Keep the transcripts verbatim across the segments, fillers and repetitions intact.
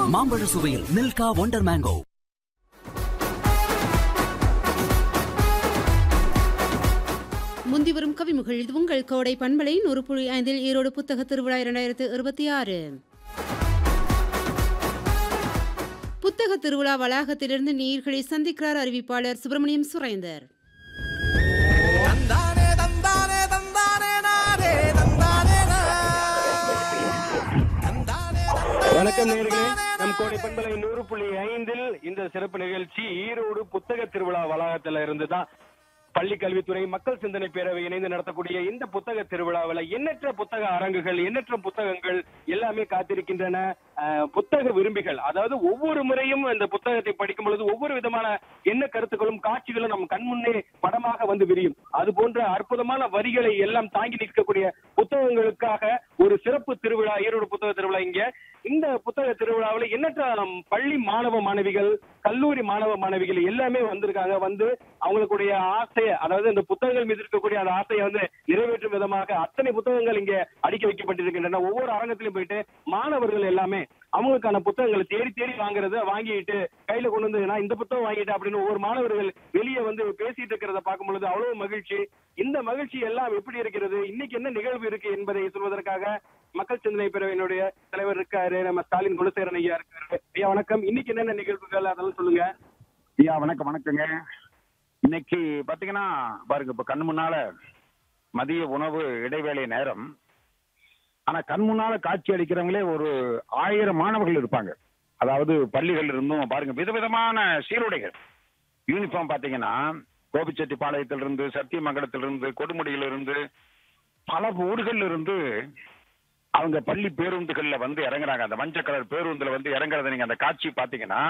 மாம்பழ சுவையில் Milkha wonder mango. முந்திவரும் கவிமுகள் இது உங்கள் கோடை பண்பலை நூறு புள்ளி ஐந்தில் ஈரோடு புத்தக திருவிழா இரண்டாயிரத்து இருபத்தி ஆறு. புத்தக திருவிழா வளாகத்திலிருந்து நீர்களை சந்திக்கிறார் அறிவிப்பாளர் சுப்பிரமணியம் சுரேந்தர். வணக்கம் நேயர்களே, நம் கோடை பண்பலை நூறு புள்ளி ஐந்தில் இந்த சிறப்பு நிகழ்ச்சி ஈரோடு புத்தக திருவிழா வளாகத்துல இருந்துதான். பள்ளி கல்வித்துறை, மக்கள் சிந்தனை பேரவை இணைந்து நடத்தக்கூடிய இந்த புத்தக திருவிழாவில் எண்ணற்ற புத்தக அரங்குகள், எண்ணற்ற புத்தகங்கள் எல்லாமே காத்திருக்கின்றன. புத்தக விரும்பிகள், அதாவது ஒவ்வொரு முறையும் இந்த புத்தகத்தை படிக்கும் பொழுது ஒவ்வொரு விதமான எண்ண கருத்துக்களும் காட்சிகளும் நம் கண்முன்னே படமாக வந்து விரியும். அது போன்ற அற்புதமான வரிகளை எல்லாம் தாங்கி நிற்கக்கூடிய புத்தகங்களுக்காக ஒரு சிறப்பு திருவிழா, ஈரோடு புத்தக திருவிழா. இங்க இந்த புத்தக திருவிழாவில் எண்ணற்ற பள்ளி மாணவ மாணவிகள், கல்லூரி மாணவ மாணவிகள் எல்லாமே வந்திருக்காங்க. வந்து அவங்களுடைய ஆசையை, அதாவது இந்த புத்தகங்கள் மீது இருக்கக்கூடிய அந்த ஆசையை வந்து நிறைவேற்றும் விதமாக அத்தனை புத்தகங்கள் இங்க அடுக்கி வைக்கப்பட்டிருக்கின்றன. ஒவ்வொரு அரங்கத்திலும் போயிட்டு மாணவர்கள் எல்லாமே அவங்களுக்கான புத்தகங்களை தேடி தேடி வாங்குறத வாங்கிட்டு கையில கொண்டு வந்து நான் இந்த புத்தகம் வாங்கிட்டேன் அப்படின்னு ஒவ்வொரு மாணவர்கள் வெளியே வந்து பேசிட்டு இருக்கிறத பார்க்கும் பொழுது அவ்வளவு மகிழ்ச்சி. இந்த மகிழ்ச்சி எல்லாம் எப்படி இருக்கிறது, இன்னைக்கு என்ன நிகழ்வு இருக்கு என்பதை சொல்வதற்காக மக்கள் சிந்தனை பேரவையினுடைய தலைவர் இருக்காரு, நம்ம ஸ்டாலின் குலசேகரன் ஐயா இருக்காரு. ஐயா வணக்கம். இன்னைக்கு என்னென்ன நிகழ்வுகள் அதெல்லாம் சொல்லுங்க. ஐயா வணக்கம். வணக்கங்க. இன்னைக்கு பாத்தீங்கன்னா பாருங்க, இப்ப கண் முன்னால மதிய உணவு இடைவேளை நேரம். ஆனா கண் முன்னால காட்சி அளிக்கிறவங்களே ஒரு ஆயிரம் மாணவர்கள் இருப்பாங்க. அதாவது பள்ளிகள் இருந்தும் பாருங்க விதவிதமான சீருடைகள், யூனிஃபார்ம் பாத்தீங்கன்னா கோபிச்செட்டிப்பாளையத்திலிருந்து, சத்தியமங்கலத்திலிருந்து, கொடுமுடியிலிருந்து, பல ஊர்கள்ல இருந்து அவங்க பள்ளி பேருந்துகள்ல வந்து இறங்குறாங்க. அந்த மஞ்சள் கலர் பேருந்துல வந்து இறங்குறத நீங்க அந்த காட்சி பாத்தீங்கன்னா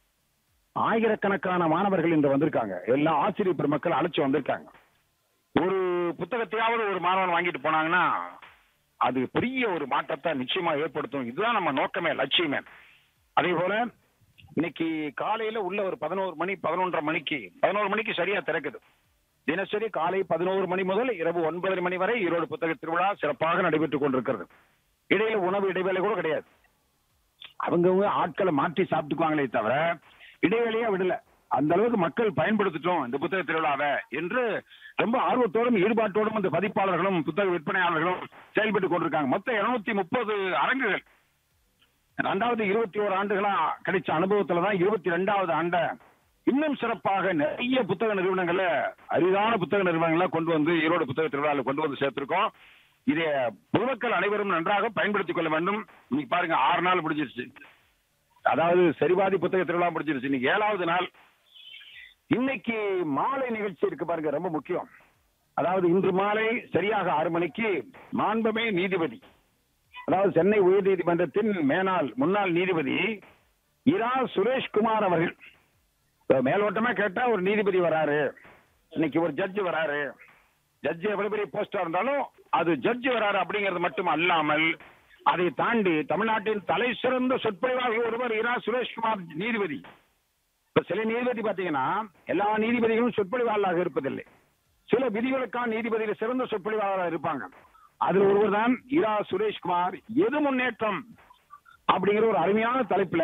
ஆயிரக்கணக்கான மாணவர்கள் இன்று வந்திருக்காங்க. எல்லா ஆசிரியர் பெருமக்கள் அழைச்சு வந்திருக்காங்க. ஒரு புத்தகத்தையாவது ஒரு மாணவன் வாங்கிட்டு போனாங்கன்னா அது பெரிய ஒரு மாற்றத்தை நிச்சயமா ஏற்படுத்தும். இதுதான் நம்ம நோக்கமே, லட்சியமே. அதே போல இன்னைக்கு காலையில உள்ள ஒரு பதினோரு மணி பதினொன்றரை மணிக்கு பதினோரு மணிக்கு சரியா திறக்குது. தினசரி காலை பதினோரு மணி முதல் இரவு ஒன்பது மணி வரை ஈரோடு புத்தக திருவிழா சிறப்பாக நடைபெற்றுக் கொண்டிருக்கிறது. இடையில உணவு இடைவேளை கூட கிடையாது. அவங்கவுங்க ஆட்களை மாற்றி சாப்பிட்டுக்குவாங்களே தவிர இடைவேளையா விடல. அந்த அளவுக்கு மக்கள் பயன்படுத்திட்டோம் இந்த புத்தக திருவிழாவை என்று ரொம்ப ஆர்வத்தோடும் ஈடுபாட்டோடும் இந்த பதிப்பாளர்களும் புத்தக விற்பனையாளர்களும் செயல்பட்டு கொண்டிருக்காங்க. மொத்தம் இருநூத்தி முப்பது அரங்குகள். ரெண்டாவது இருபத்தி ஓரு ஆண்டுகளா கிடைச்ச அனுபவத்துலதான் இருபத்தி ரெண்டாவது ஆண்ட இன்னும் சிறப்பாக நிறைய புத்தக நிறுவனங்கள்ல, அரிதான புத்தக நிறுவனங்களை கொண்டு வந்து ஈரோடு புத்தக திருவிழாவில் கொண்டு வந்து சேர்த்திருக்கோம். இதை பொதுமக்கள் அனைவரும் நன்றாக பயன்படுத்திக் கொள்ள வேண்டும். இன்னைக்கு பாருங்க, ஆறு நாள் முடிஞ்சிருச்சு. அதாவது சரிபாதி புத்தக திருவிழா முடிஞ்சிருச்சு. இன்னைக்கு ஏழாவது நாள். இன்னைக்கு மாலை நிகழ்ச்சி இருக்கு பாருங்க, ரொம்ப முக்கியம். அதாவது இன்று மாலை சரியாக ஆறு மணிக்கு மாண்புமே நீதிபதி, அதாவது சென்னை உயர் நீதிமன்றத்தின் மேனாள் முன்னாள் நீதிபதி இரா சுரேஷ்குமார் அவர்கள், மேலோட்டமா கேட்டா ஒரு நீதிபதி வராரு, இன்னைக்கு ஒரு ஜட்ஜ் வராரு. ஜட்ஜ் எவ்வளவு பெரிய போஸ்டா இருந்தாலும் அது ஜட்ஜ் வராரு அப்படிங்கிறது மட்டும் அல்லாமல் அதை தாண்டி தமிழ்நாட்டின் தலை சிறந்த சொற்பொழிவாகிய ஒருவர் இரா சுரேஷ்குமார் நீதிபதி. இப்ப சில நீதிபதி பாத்தீங்கன்னா எல்லா நீதிபதிகளும் சொற்பொழிவாளராக இருப்பதில்லை. சில விதிகளுக்கான நீதிபதிகள் சிறந்த சொற்பொழிவாளராக இருப்பாங்க. அதில் ஒருவர் தான் இரா சுரேஷ்குமார். எது முன்னேற்றம் அப்படிங்கிற ஒரு அருமையான தலைப்புல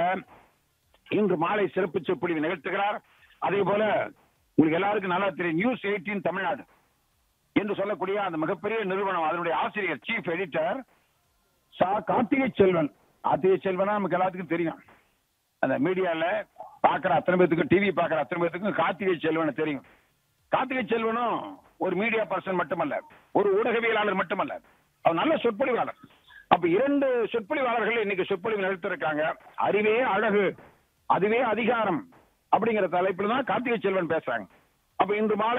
இன்று மாலை சிறப்பு சொற்பொழிவு நிகழ்த்துகிறார். அதே போல உங்களுக்கு எல்லாருக்கும் நல்லா தெரியும், நியூஸ் எயிட்டீன் தமிழ்நாடு என்று சொல்லக்கூடிய அந்த மிகப்பெரிய நிறுவனம், அதனுடைய ஆசிரியர் சீஃப் எடிட்டர் சா கார்த்திகை செல்வன். கார்த்திகை செல்வனா நமக்கு எல்லாத்துக்கும் தெரியும். அந்த மீடியால பாக்குற அத்தனை பேத்துக்கும், டிவி பாக்குற அத்தனை பேத்துக்கும் கார்த்திகை செல்வனை தெரியும். கார்த்திகை செல்வனும் ஒரு மீடியா பர்சன் மட்டுமல்ல, ஒரு ஊடகவியலாளர் மட்டுமல்ல, அவர் நல்ல சொற்பொழிவாளர். அப்ப இரண்டு சொற்பொழிவாளர்கள் இன்னைக்கு சொற்பொழிவு நிறுத்திருக்காங்க. அறிவே அழகு, அதுவே அதிகாரம் அப்படிங்கிற தலைப்புல தான் கார்த்திகை செல்வன் பேசுறாங்க. அப்ப இன்று மாலை